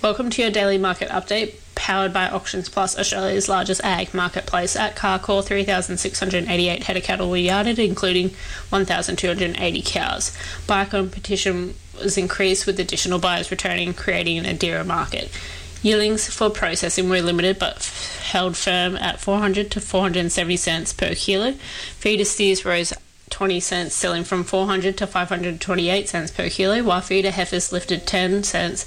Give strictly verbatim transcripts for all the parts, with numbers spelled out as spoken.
Welcome to your daily market update, powered by Auctions Plus, Australia's largest ag marketplace. At Carcoar, three thousand six hundred eighty-eight head of cattle were yarded, including one thousand two hundred eighty cows. Buyer competition was increased with additional buyers returning, creating a dearer market. Yearlings for processing were limited but f- held firm at four hundred to four hundred seventy cents per kilo. Feeder steers rose twenty cents, selling from four hundred to five hundred twenty-eight cents per kilo, while feeder heifers lifted ten cents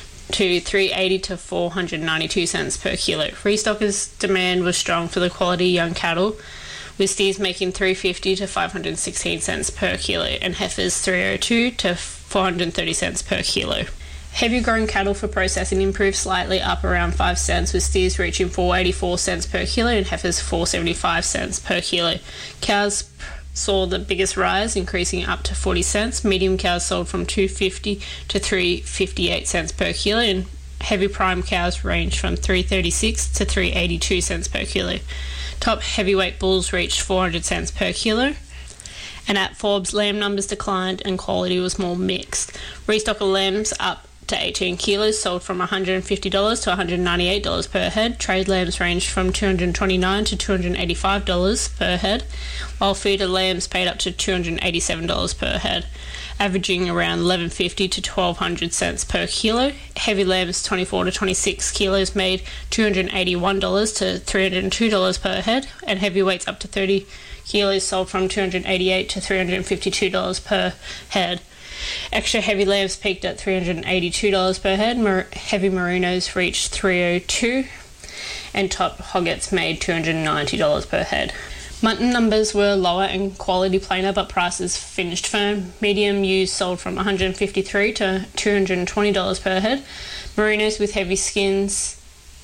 to three hundred eighty to four hundred ninety-two cents per kilo. Restockers' demand was strong for the quality young cattle, with steers making three hundred fifty to five hundred sixteen cents per kilo and heifers three hundred two to four hundred thirty cents per kilo. Heavy grown cattle for processing improved slightly, up around five cents, with steers reaching four hundred eighty-four cents per kilo and heifers four hundred seventy-five cents per kilo. Cows saw the biggest rise, increasing up to forty cents. Medium cows sold from two hundred fifty to three hundred fifty-eight cents per kilo, and heavy prime cows ranged from three hundred thirty-six to three hundred eighty-two cents per kilo. Top heavyweight bulls reached four hundred cents per kilo. And at Forbes, lamb numbers declined and quality was more mixed. Restocker lambs up to eighteen kilos sold from one hundred fifty dollars to one hundred ninety-eight dollars per head. Trade lambs ranged from two hundred twenty-nine dollars to two hundred eighty-five dollars per head, while feeder lambs paid up to two hundred eighty-seven dollars per head, averaging around eleven fifty to twelve hundred cents per kilo. Heavy lambs twenty-four to twenty-six kilos made two hundred eighty-one dollars to three hundred two dollars per head, and heavyweights up to thirty kilos sold from two hundred eighty-eight dollars to three hundred fifty-two dollars per head. Extra heavy lambs peaked at three hundred eighty-two dollars per head. Mer- heavy merinos reached three hundred two dollars, and top hoggets made two hundred ninety dollars per head. Mutton numbers were lower and quality plainer, but prices finished firm. Medium ewes sold from one hundred fifty-three dollars to two hundred twenty dollars per head. Merinos with heavy skins,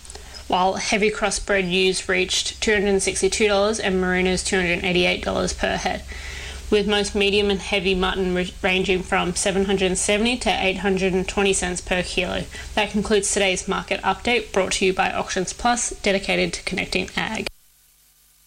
while heavy crossbred ewes reached two hundred sixty-two dollars and merinos two hundred eighty-eight dollars per head, with most medium and heavy mutton re- ranging from seven hundred seventy to eight hundred twenty cents per kilo. That concludes today's market update, brought to you by Auctions Plus, dedicated to connecting ag.